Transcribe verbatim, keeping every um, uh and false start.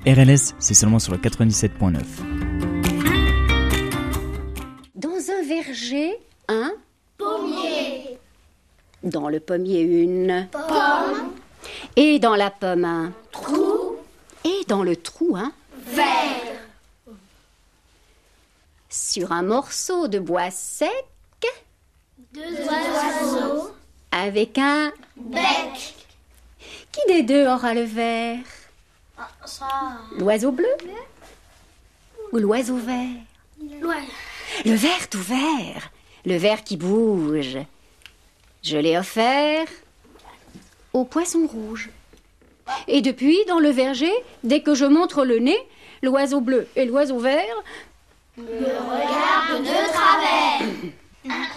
R L S, c'est seulement sur le quatre-vingt-dix-sept point neuf. Dans un verger, un pommier. Dans le pommier, une Pomme. Et dans la pomme, un Trou. Et dans le trou, un Verre. Sur un morceau de bois sec, Deux oiseaux. avec un Bec. Qui des deux aura le vert? Ça. L'oiseau bleu ou l'oiseau vert? Loin. Le vert tout vert, le vert qui bouge. Je l'ai offert au poisson rouge. Et depuis, dans le verger, dès que je montre le nez, l'oiseau bleu et l'oiseau vert Me regarde de travers.